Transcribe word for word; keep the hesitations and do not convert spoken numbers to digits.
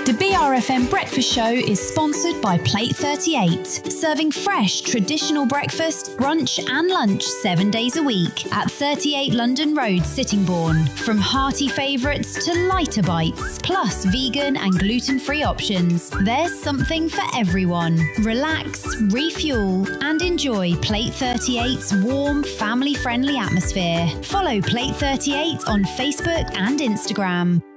The B R F M Breakfast Show is sponsored by Plate thirty-eight, serving fresh, traditional breakfast, brunch and lunch seven days a week at thirty-eight London Road, Sittingbourne. From hearty favourites to lighter bites, plus vegan and gluten-free options, there's something for everyone. Relax, refuel and enjoy Plate thirty-eight's warm, family-friendly atmosphere. Follow Plate thirty-eight on Facebook and Instagram.